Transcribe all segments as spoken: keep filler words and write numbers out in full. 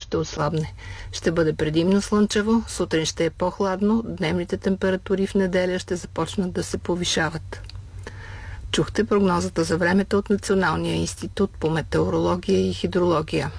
ще отслабне. Ще бъде предимно слънчево, сутрин ще е по-хладно, дневните температури в неделя ще започнат да се повишават. Чухте прогнозата за времето от Националния институт по метеорология и хидрология.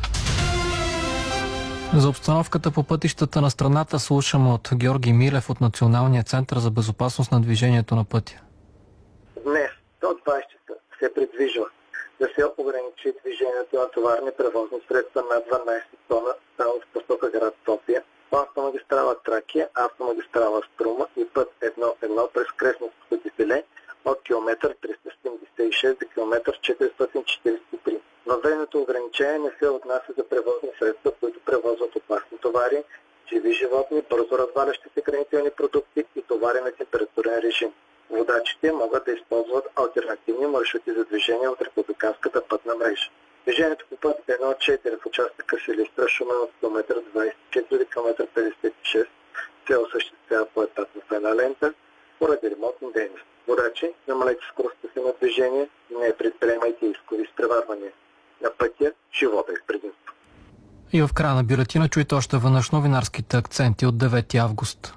За обстановката по пътищата на страната слушаме от Георги Милев от Националния център за безопасност на движението на пътя. Днес до двайсет часа се предвижда да се ограничи движението на товарни превозни средства над дванайсет тона само в посока град София, по автомагистрала Тракия, автомагистрала Струма и път едно едно през Кресното селе от километър триста седемдесет и шест до километър четиристотин четирийсет и три. Въведеното ограничение не се отнася за превозни средства, които превозват опасни товари, живи животни, бързо развалящи се хранителни продукти и товари на температурен режим. Водачите могат да използват алтернативни маршрути за движение от републиканската пътна мрежа. Движението по път едно четири в участъка Силистра – Шумен от километър двайсет и четири до километър петдесет и шест се осъществява поетапно в една лента поради ремонтни дейности. Водачи, намалете скоростта си на движение, не предприемайте изходи изпреварвания. На пътя живота е предимство. И в края на бюлетина чуйте още веднъж новинарските акценти от девети август.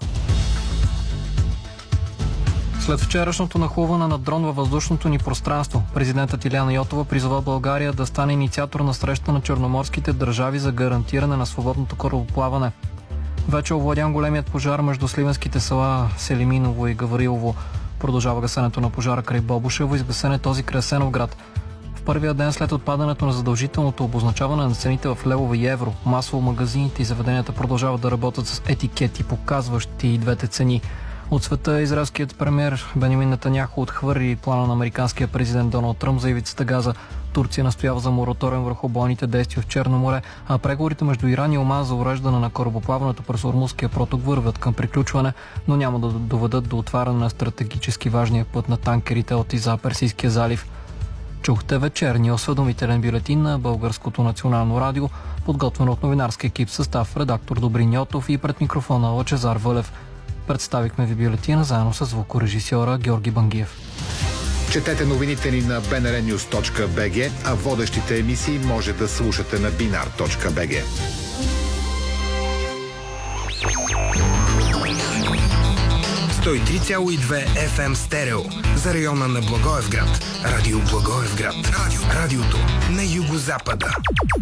След вчерашното нахлуване на дрон във въздушното ни пространство, президентът Илияна Йотова призова България да стане инициатор на среща на черноморските държави за гарантиране на свободното корабоплаване. Вече овладян големият пожар между сливенските села Селиминово и Гаврилово. Продължава гасенето на пожара край Бобошево и сгасене този край Асеновград. В първия ден след отпадането на задължителното обозначаване на цените в левове и евро, масово магазините и заведенията продължават да работят с етикети, показващи и двете цени. От света израелският премиер Бенямин Нетаняху отхвърли плана на американския президент Доналд Тръмп за ивицата Газа. Турция настоява за мораториум върху бойните действия в Черно море, а преговорите между Иран и Оман за уреждане на корабоплаването през Ормузския проток вървят към приключване, но няма да доведат до отваряне на стратегически важния път на танкерите от и за Персийския залив. Чухте вечерния осведомителен бюлетин на Българското национално радио, подготвен от новинарски екип състав редактор Добрин Йотов и пред микрофона Лъчезар Вълев. Представихме ви бюлетина заедно с звукорежисьора Георги Бангиев. Четете новините ни на би ен ар нюз точка би джи, а водещите емисии може да слушате на бинар точка би джи. сто и три цяло и две еф ем стерео за района на Благоевград. Радио Благоевград. Радио. Радиото на югозапада.